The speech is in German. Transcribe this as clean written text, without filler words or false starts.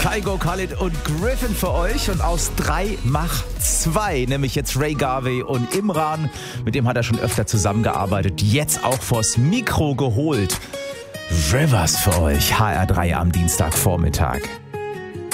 Kygo, Khalid und Griffin für euch. Und aus 3 macht 2, nämlich jetzt Ray Garvey und Imran. Mit dem hat er schon öfter zusammengearbeitet. Jetzt auch vors Mikro geholt. Rivers für euch. HR3 am Dienstagvormittag.